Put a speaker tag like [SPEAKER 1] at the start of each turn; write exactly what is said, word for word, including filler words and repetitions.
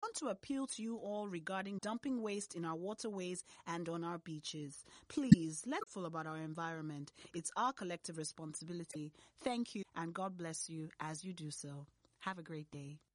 [SPEAKER 1] want to appeal to you all regarding dumping waste in our waterways and on our beaches. Please, let's be mindful about our environment. It's our collective responsibility. Thank you, and God bless you as you do so. Have a great day.